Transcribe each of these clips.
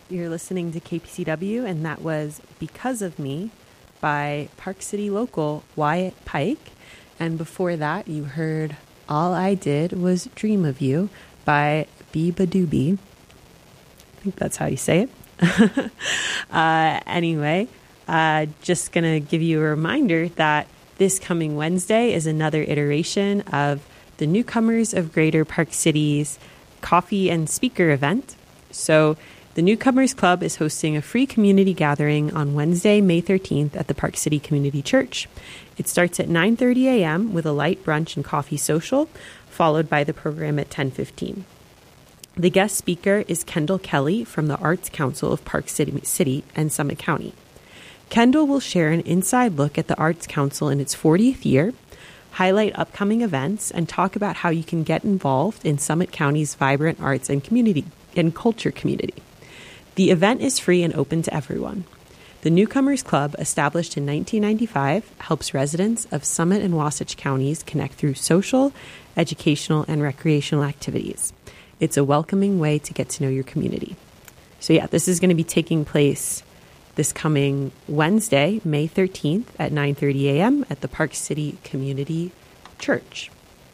You're listening to KPCW, and that was Because of Me by Park City local Wyatt Pike. And before that, you heard All I Did Was Dream of You by Biba Doobie. I think that's how you say it. Anyway, just going to give you a reminder that this coming Wednesday is another iteration of the Newcomers of Greater Park City's coffee and speaker event. So the Newcomers Club is hosting a free community gathering on Wednesday, May 13th at the Park City Community Church. It starts at 9:30 a.m. with a light brunch and coffee social, followed by the program at 10:15. The guest speaker is Kendall Kelly from the Arts Council of Park City and Summit County. Kendall will share an inside look at the Arts Council in its 40th year, highlight upcoming events, and talk about how you can get involved in Summit County's vibrant arts and community and culture community. The event is free and open to everyone. The Newcomers Club, established in 1995, helps residents of Summit and Wasatch counties connect through social, educational, and recreational activities. It's a welcoming way to get to know your community. So yeah, this is going to be taking place this coming Wednesday, May 13th at 9:30 a.m. at the Park City Community Church.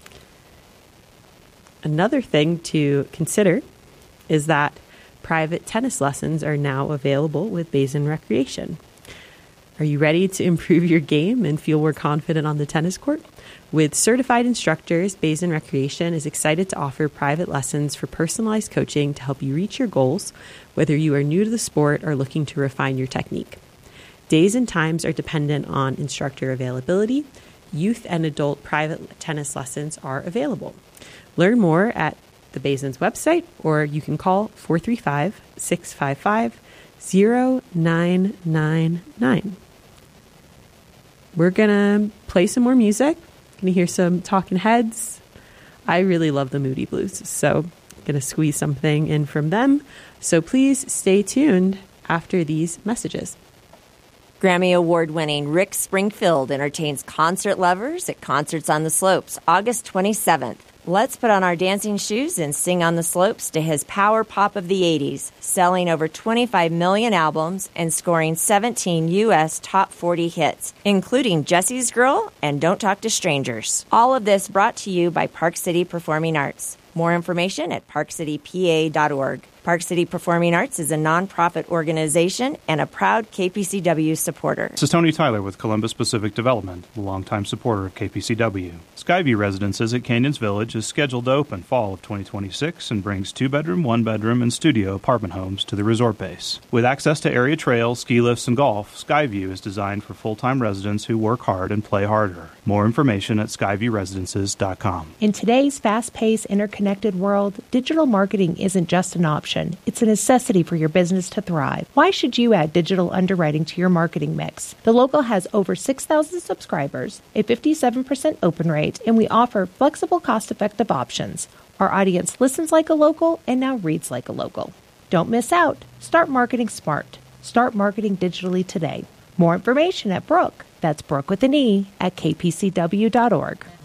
Another thing to consider is that private tennis lessons are now available with Basin Recreation. Are you ready to improve your game and feel more confident on the tennis court? With certified instructors, Basin Recreation is excited to offer private lessons for personalized coaching to help you reach your goals, whether you are new to the sport or looking to refine your technique. Days and times are dependent on instructor availability. Youth and adult private tennis lessons are available. Learn more at the Basin's website, or you can call 435-655-0999. We're going to play some more music. Going to hear some Talking Heads. I really love the Moody Blues, so I'm going to squeeze something in from them. So please stay tuned after these messages. Grammy Award-winning Rick Springfield entertains concert lovers at Concerts on the Slopes, August 27th. Let's put on our dancing shoes and sing on the slopes to his power pop of the 80s, selling over 25 million albums and scoring 17 U.S. top 40 hits, including Jesse's Girl and Don't Talk to Strangers. All of this brought to you by Park City Performing Arts. More information at parkcitypa.org. Park City Performing Arts is a nonprofit organization and a proud KPCW supporter. This is Tony Tyler with Columbus Pacific Development, a longtime supporter of KPCW. Skyview Residences at Canyons Village is scheduled to open fall of 2026 and brings 2-bedroom, 1-bedroom, and studio apartment homes to the resort base. With access to area trails, ski lifts, and golf, Skyview is designed for full-time residents who work hard and play harder. More information at skyviewresidences.com. In today's fast-paced, interconnected world, digital marketing isn't just an option. It's a necessity for your business to thrive. Why should you add digital underwriting to your marketing mix? The Local has over 6,000 subscribers, a 57% open rate, and we offer flexible, cost-effective options. Our audience listens like a local and now reads like a local. Don't miss out. Start marketing smart. Start marketing digitally today. More information at Brooke. That's Brooke with an E at kpcw.org.